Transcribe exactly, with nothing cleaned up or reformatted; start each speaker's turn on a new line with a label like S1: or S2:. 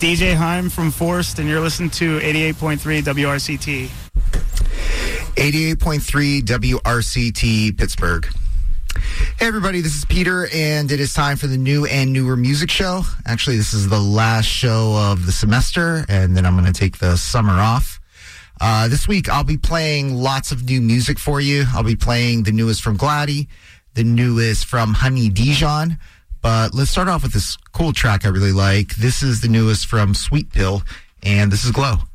S1: D J Heim from Forst, and you're listening to eighty-eight point three W R C T.
S2: eighty-eight point three W R C T Pittsburgh. Hey everybody, this is Peter, and it is time for the new and newer music show. Actually, this is the last show of the semester, and then I'm going to take the summer off. Uh, this week, I'll be playing lots of new music for you. I'll be playing the newest from Gladdy, the newest from Honey Dijon. But let's start off with this cool track I really like. This is the newest from Sweet Pill, and this is Glow.